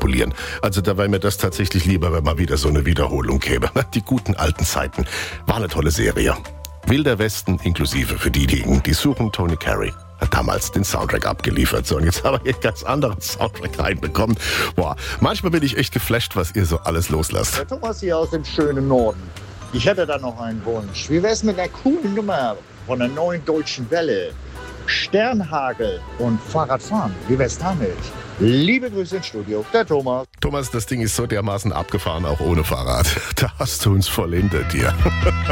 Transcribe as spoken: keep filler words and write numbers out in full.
verlieren. Also da wäre mir das tatsächlich lieber, wenn mal wieder so eine Wiederholung käme. Die guten alten Zeiten. War eine tolle Serie. Wilder Westen inklusive für diejenigen, die suchen. Tony Carey hat damals den Soundtrack abgeliefert. So, und jetzt haben wir hier einen ganz anderen Soundtrack reinbekommen. Boah, manchmal bin ich echt geflasht, was ihr so alles loslasst. Der Thomas hier aus dem schönen Norden. Ich hätte da noch einen Wunsch. Wie wär's mit einer coolen Nummer von der neuen Deutschen Welle? Sternhagel und Fahrradfahren. Wie wär's damit? Liebe Grüße ins Studio, der Thomas. Thomas, das Ding ist so dermaßen abgefahren, auch ohne Fahrrad. Da hast du uns voll hinter dir.